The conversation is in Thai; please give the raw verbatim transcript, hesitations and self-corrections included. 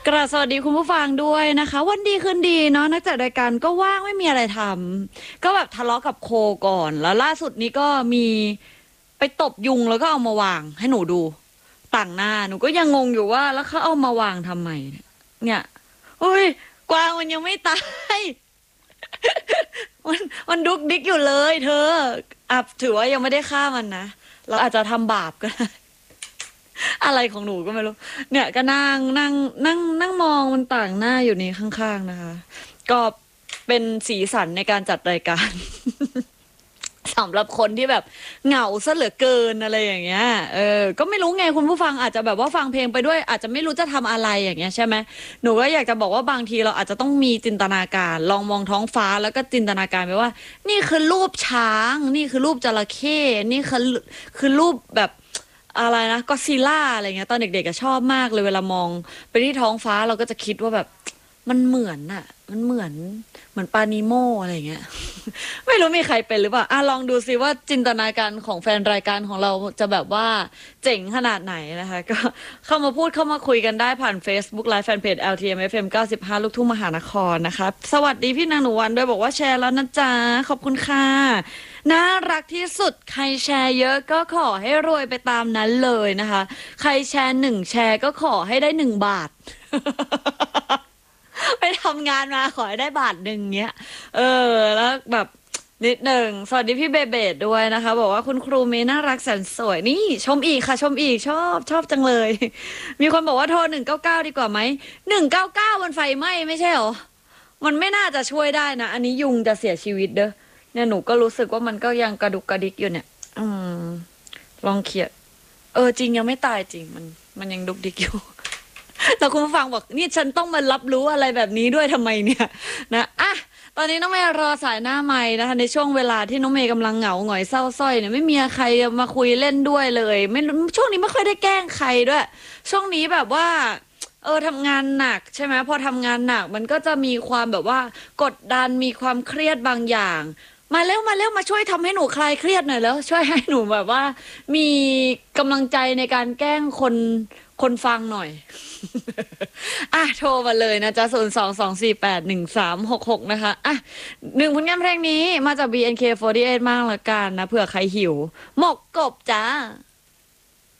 กราบสวัสดีคุณผู้ฟังด้วยนะคะวันดีคืนดีเนาะนักจัดรายการก็ว่างไม่มีอะไรทำก็แบบทะเลาะกับโคก่อนแล้วล่าสุดนี้ก็มีไปตบยุงแล้วก็เอามาวางให้หนูดูต่างหน้าหนูก็ยังงงอยู่ว่าแล้วเขาเอามาวางทำไมเนี่ยเนี่ยเฮ้ยกวางมันยังไม่ตายมันมันดุกดิกอยู่เลยเธออ่ะถือว่ายังไม่ได้ฆ่ามันนะเราอาจจะทำบาปก็ได้ อะไรของหนูก็ไม่รู้เนี่ยก็นั่งนั่งนั่งนั่งมองมันต่างหน้าอยู่นี่ข้างๆนะคะก็เป็นสีสันในการจัดรายการ สำหรับคนที่แบบเหงาซะเหลือเกินอะไรอย่างเงี้ยเออก็ไม่รู้ไงคุณผู้ฟังอาจจะแบบว่าฟังเพลงไปด้วยอาจจะไม่รู้จะทำอะไรอย่างเงี้ยใช่ไหมหนูก็อยากจะบอกว่าบางทีเราอาจจะต้องมีจินตนาการลองมองท้องฟ้าแล้วก็จินตนาการไปว่านี่คือรูปช้างนี่คือรูปจระเข้นี่คือคือรูปแบบ อะไรนะก็ซีล่าอะไรเงี้ยตอนเด็กๆก็ชอบมากเลยเวลามองไปที่ท้องฟ้าเราก็จะคิดว่าแบบมันเหมือนอะมันเหมือนเหมือนปลานิโมอะไรเงี้ยไม่รู้มีใครเป็นหรือเปล่าอ่ะลองดูซิว่าจินตนาการของแฟนรายการของเราจะแบบว่าเจ๋งขนาดไหนนะคะก็เข้ามาพูดเข้ามาคุยกันได้ผ่าน Facebook Live Fanpage แอล ที เอ็ม เอฟ เอ็ม เก้าสิบห้าลูกทุ่งมหานครนะคะสวัสดีพี่นางหนูวันด้วยบอกว่าแชร์แล้วนะจ๊ะขอบคุณค่ะ น่ารักที่สุดใครแชร์เยอะก็ขอให้รวยไปตามนั้นเลยนะคะใครแชร์หนึ่งแชร์ก็ขอให้ได้หนึ่งบาท ไปทำงานมาขอให้ได้บาทหนึ่งเนี้ยเออแล้วแบบนิดหนึ่งสวัสดีพี่เบเบดด้วยนะคะบอกว่าคุณครูเมย์น่ารักแสนสวยนี่ชมอีกค่ะชมอีกชอบชอบจังเลย มีคนบอกว่าโทรหนึ่งเก้าเก้าดีกว่าไหมหนึ่งเก้าเก้ามันไฟไหม้ไม่ใช่หรอมันไม่น่าจะช่วยได้นะอันนี้ยุงจะเสียชีวิตเด้อ เนี่ยหนูก็รู้สึกว่ามันก็ยังกระดุกกระดิกอยู่เนี่ย อืมลองเขียนเออจริงยังไม่ตายจริงมันมันยังดุกดิกอยู่ แต่คุณผู้ฟังบอกนี่ฉันต้องมารับรู้อะไรแบบนี้ด้วยทำไมเนี่ยนะอ่ะตอนนี้น้องเมย์รอสายหน้าไม้นะคะในช่วงเวลาที่น้องเมย์กำลังเหงาหงอยเศร้าสร้อยเนี่ยไม่มีใครมาคุยเล่นด้วยเลยไม่ช่วงนี้ไม่ค่อยได้แกล้งใครด้วยช่วงนี้แบบว่าเออทำงานหนักใช่ไหมพอทำงานหนักมันก็จะมีความแบบว่ากดดันมีความเครียดบางอย่างมาเร็วมาเร็วมาช่วยทำให้หนูคลายเครียดหน่อยแล้วช่วยให้หนูแบบว่ามีกำลังใจในการแกล้งคนคนฟังหน่อย อ่ะโทรมาเลยนะจ๊ะศูนย์สองสองสี่แปดหนึ่งสามหกหกนะคะอ่ะหนึ่งผลงานเพลงนี้มาจาก บี เอ็น เค สี่สิบแปด มากละกันนะเผื่อใครหิวหมกกบจ้า